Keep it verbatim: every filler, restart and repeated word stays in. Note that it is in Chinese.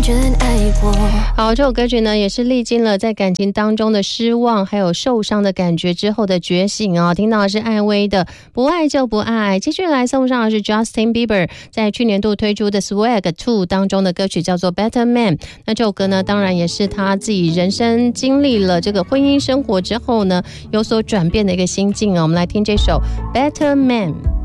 真爱过。 好，这首歌曲呢也是历经了在感情当中的失望还有受伤的感觉之后的觉醒哦。听到的是艾薇的不爱就不爱。继续来送上的是 Justin Bieber 在去年度推出的 Swag 二当中的歌曲叫做 Better Man。 那这首歌呢当然也是他自己人生经历了这个婚姻生活之后呢有所转变的一个心境哦。我们来听这首 Better Man。